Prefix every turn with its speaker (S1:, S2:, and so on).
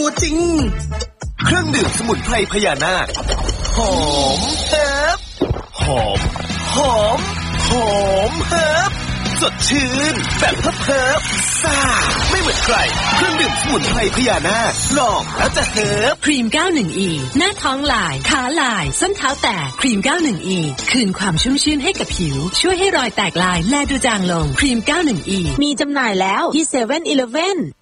S1: ตัวจริงเครื่องดื่มสมุนไพรพญานาคหอมเฮิร์บหอมหอมหอมเฮิร์บสดชื่นแบบเฮิร์บซ่าไม่เหมือนใครเครื่องดื่มสมุนไพรพญานาคลองแล้วจะเฮิร์บ
S2: ครีม 91E หน้าท้องลายขาลายส้นเท้าแตกครีม 91E คืนความชุ่มชื่นให้กับผิวช่วยให้รอยแตกลายแลดูจางลงครีม 91E
S3: มีจำหน่ายแล้วที่ 7-Eleven